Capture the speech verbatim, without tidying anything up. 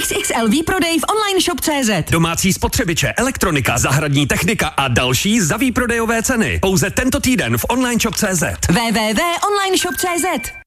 X X L výprodej v online shop tečka cé zet. Domácí spotřebiče, elektronika, zahradní technika a další za výprodejové ceny. Pouze tento týden v online shop tečka cé zet. w w w tečka online shop tečka cé zet.